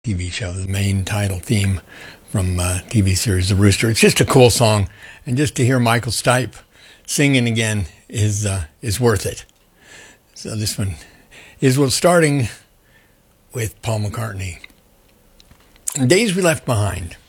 TV show, the main title theme from TV series The Rooster. It's just a cool song, and just to hear Michael Stipe singing again is worth it. So this one is starting with Paul McCartney. Days We Left Behind.